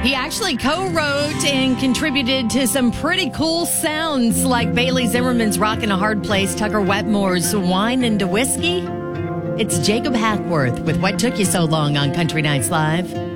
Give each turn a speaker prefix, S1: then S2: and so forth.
S1: He actually co-wrote and contributed to some pretty cool sounds like Bailey Zimmerman's Rockin' a Hard Place, Tucker Wetmore's Wine and a Whiskey. It's Jacob Hackworth with What Took You So Long on Country Nights Live.